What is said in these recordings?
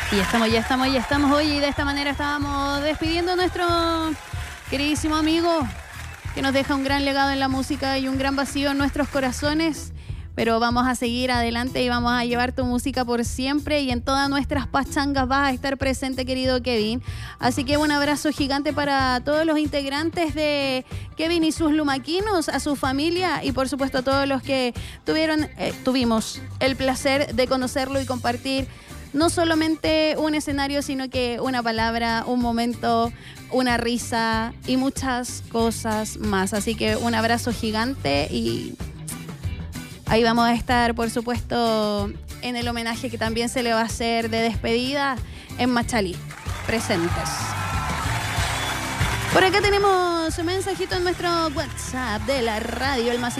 Y ya estamos hoy y de esta manera estábamos despidiendo a nuestro queridísimo amigo que nos deja un gran legado en la música y un gran vacío en nuestros corazones. Pero vamos a seguir adelante y vamos a llevar tu música por siempre y en todas nuestras pachangas vas a estar presente, querido Kevin. Así que un abrazo gigante para todos los integrantes de Kevin y sus lumaquinos, a su familia y por supuesto a todos los que tuvimos el placer de conocerlo y compartir no solamente un escenario, sino que una palabra, un momento, una risa y muchas cosas más. Así que un abrazo gigante y ahí vamos a estar, por supuesto, en el homenaje que también se le va a hacer de despedida en Machalí, presentes. Por acá tenemos un mensajito en nuestro WhatsApp de la radio, el más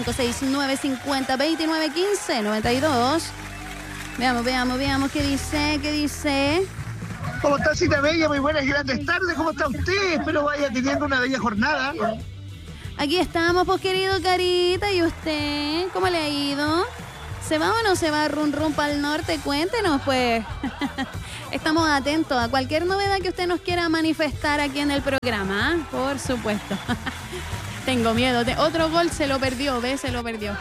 56950291592. Veamos qué dice. ¿Cómo está, Cita Bella? Muy buenas y grandes tardes. ¿Cómo está usted? Espero vaya teniendo una bella jornada. Aquí estamos, pues, querido Carita. ¿Y usted? ¿Cómo le ha ido? ¿Se va o no se va rum para el norte? Cuéntenos, pues. Estamos atentos a cualquier novedad que usted nos quiera manifestar aquí en el programa, ¿eh? Por supuesto. Tengo miedo. Otro gol se lo perdió, se lo perdió.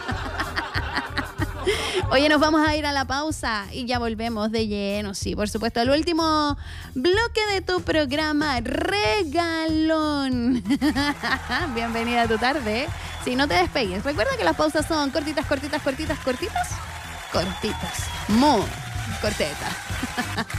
Oye, nos vamos a ir a la pausa y ya volvemos de lleno, sí, por supuesto, al último bloque de tu programa, Regalón. Bienvenida a tu tarde. Sí, no te despegues. Recuerda que las pausas son cortitas. Muy cortitas.